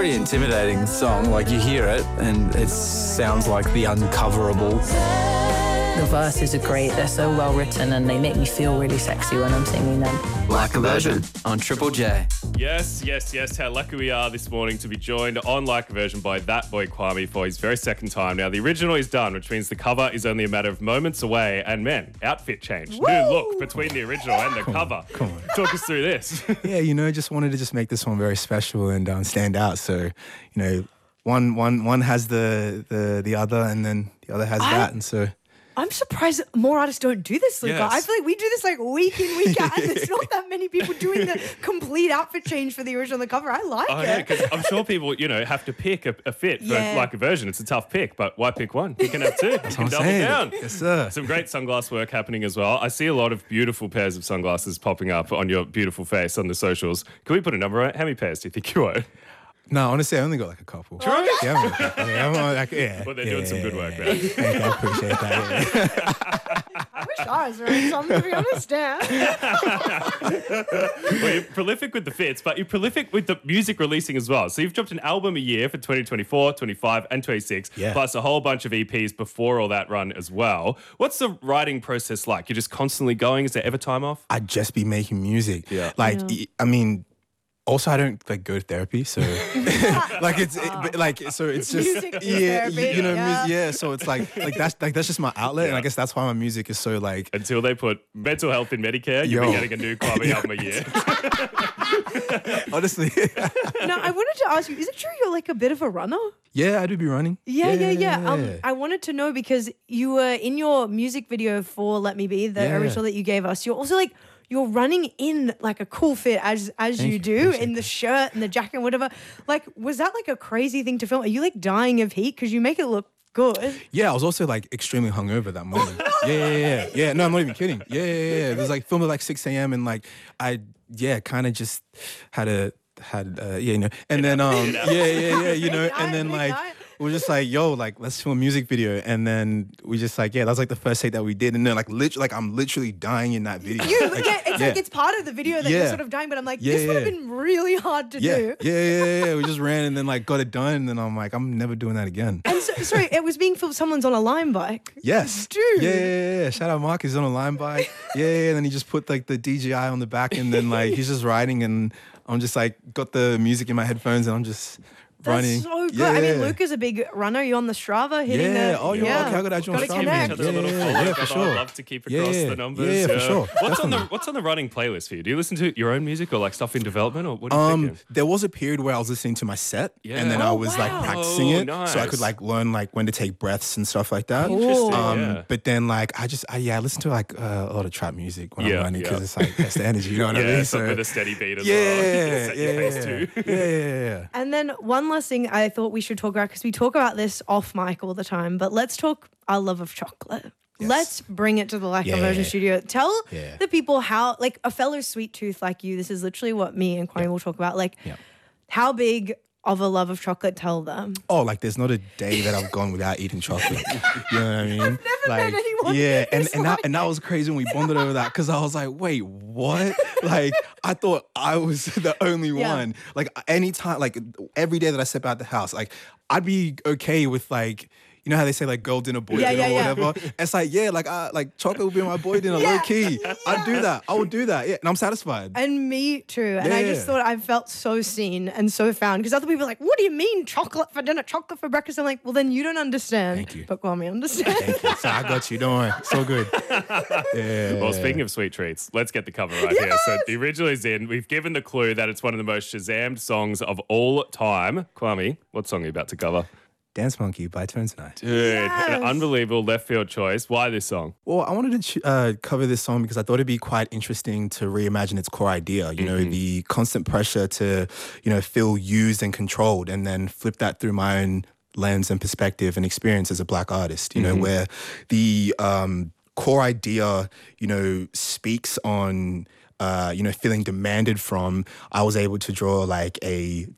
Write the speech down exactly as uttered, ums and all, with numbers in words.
pretty intimidating song. Like, you hear it and it sounds like the uncoverable. The verses are great. They're so well written and they make me feel really sexy when I'm singing them. Like a Virgin on Triple J. Yes, yes, yes. How lucky we are this morning to be joined on Like a Version by that boy Kwame for his very second time. Now, the original is done, which means the cover is only a matter of moments away. And men, outfit change. Woo! New look between the original and the Come cover. on, come on. Talk us through this. Yeah, you know, just wanted to just make this one very special and um, stand out. So, you know, one one one has the the the other, and then the other has I- that, and so. I'm surprised more artists don't do this, Luca. Yes. I feel like we do this like week in, week out, and there's not that many people doing the complete outfit change for the original and the cover. I like Oh, it. yeah, because I'm sure people, you know, have to pick a, a fit for Yeah. Like a Version. It's a tough pick, but why pick one? You can have two. You can That's what I'm double saying. down. Yes, sir. Some great sunglass work happening as well. I see a lot of beautiful pairs of sunglasses popping up on your beautiful face on the socials. Can we put a number on it? How many pairs do you think you own? No, honestly, I only got like a couple. True? Yeah, I'm, like, yeah, I'm like, yeah. Well, they're yeah, doing some yeah, good yeah, work yeah. there. Thank you, I appreciate that. Yeah. I wish I was wearing some, to be honest. Yeah. Well, you're prolific with the fits, but you're prolific with the music releasing as well. So you've dropped an album a year for twenty twenty-four, twenty-five, and twenty-six, Yeah. plus a whole bunch of E Ps before all that run as well. What's the writing process like? You're just constantly going? Is there ever time off? I'd just be making music. Yeah. Like, y- I mean, also I don't like go to therapy, so like it's it, but, like so it's just Music is yeah, therapy, you, you know, yeah. mus- yeah. So it's like like that's like that's just my outlet, and Yeah. I guess that's why my music is so like. Until they put mental health in Medicare, you'll be Yo. getting a new Kwame album a year. Honestly, Now, I wanted to ask you, is it true you're like a bit of a runner? yeah, I do be running. Yeah, yeah, yeah. Um, I wanted to know because you were in your music video for Let Me Be, the Yeah. original that you gave us. You're also like, you're running in like a cool fit as as Thank you you, do appreciate in the shirt and the jacket and whatever. Like, was that like a crazy thing to film? Are you like dying of heat? Because you make it look good. Yeah, I was also like extremely hungover that morning. yeah, yeah, yeah, yeah. No, I'm not even kidding. Yeah, yeah, yeah. It was like filmed at like six a.m. and like I, yeah, kind of just had a had uh, yeah, you know, and then um, yeah, yeah, yeah, you know, Midnight, and then like. midnight. We were just like, yo, like, let's film a music video. And then we just like, yeah, that was like the first take that we did. And then like, literally, like, I'm literally dying in that video. You, like, yeah, it's like it's part of the video that you're Yeah. sort of dying, but I'm like, Yeah, this would have yeah. been really hard to yeah, do. yeah, yeah, yeah, yeah. We just ran and then like got it done. And then I'm like, I'm never doing that again. And so, sorry, it was being filmed. Someone's on a Lime bike. Yes. Dude. Yeah, yeah, yeah, yeah. Shout out Mark. He's on a line bike. Yeah, yeah, yeah. And then he just put like the D J I on the back and then like he's just riding and I'm just like got the music in my headphones and I'm just That's running. so good. Yeah, I mean, yeah. Luke is a big runner. You on the Strava hitting Yeah. the Oh, you're okay. I got that. You're on Gotta Strava. Give connect. each other a little Yeah, follow. yeah, for I'd sure. love to keep Yeah, across yeah. the numbers. Yeah, for sure. What's on the Definitely. What's on the running playlist for you? Do you listen to your own music or like stuff in development, or what are you Um, thinking? there was a period where I was listening to my set, Yeah. and then I Oh, was wow. like practicing Oh, it, so I nice. could like learn like when to take breaths and stuff like that. Interesting, Um, yeah. But then like I just I, yeah I listen to like uh, a lot of trap music when Yeah, I'm running because yeah. it's like that's the energy, you know what I Yeah, mean? something with a steady beat as yeah, well. yeah, Set yeah, your yeah, pace yeah, too. yeah, yeah, yeah. And then one last thing I thought we should talk about, because we talk about this off mic all the time, but let's talk our love of chocolate. Yes. Let's bring it to the Like a Yeah. Version studio. Tell Yeah. the people how, like a fellow sweet tooth like you, this is literally what me and Kwame will talk about. Like, Yeah. how big of a love of chocolate, tell them. Oh, like there's not a day that I've gone without eating chocolate. You know what I mean? I've never like, met anyone yeah, and who's and that like and that was crazy when we bonded over that because I was like, wait, what? Like I thought I was the only Yeah. one. Like anytime, like every day that I step out the house, like I'd be okay with like. You know how they say like girl dinner, boy Yeah, dinner, yeah, or yeah. whatever. It's like yeah, like uh, like chocolate would be my boy dinner, Yeah. low key. I'd do that. I would do that. Yeah, and I'm satisfied. And me too. And I just Yeah. thought I felt so seen and so found. Because other people are like, what do you mean chocolate for dinner, chocolate for breakfast? I'm like, well, then you don't understand. Thank you. But Kwame understands. Thank you. So I got you. Don't worry. So good. Yeah. Well, speaking of sweet treats, let's get the cover right here. So the original is in. We've given the clue that it's one of the most Shazammed songs of all time. Kwame, what song are you about to cover? Dance Monkey by Tones and I. Dude, Yes. an unbelievable left field choice. Why this song? Well, I wanted to ch- uh, cover this song because I thought it'd be quite interesting to reimagine its core idea. You know, the constant pressure to, you know, feel used and controlled, and then flip that through my own lens and perspective and experience as a black artist. You know, where the um, core idea, you know, speaks on. Uh, you know, feeling demanded from, I was able to draw like a